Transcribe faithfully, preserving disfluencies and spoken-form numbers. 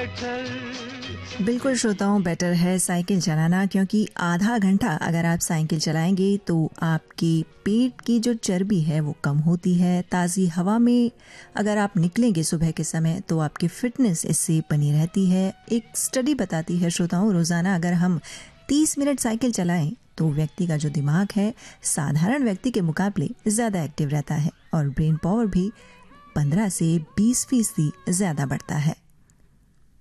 Better. बिल्कुल श्रोताओं, better है साइकिल चलाना, क्योंकि आधा घंटा अगर आप साइकिल चलाएंगे तो आपके पेट की जो चर्बी है वो कम होती है। ताज़ी हवा में अगर आप निकलेंगे सुबह के समय तो आपकी फिटनेस इससे बनी रहती है। एक स्टडी बताती है श्रोताओं, रोज़ाना अगर हम तीस मिनट साइकिल चलाएं तो व्यक्ति का जो दिमाग है साधारण व्यक्ति के मुकाबले ज़्यादा एक्टिव रहता है और ब्रेन पावर भी पंद्रह से बीस फीसदी ज़्यादा बढ़ता है।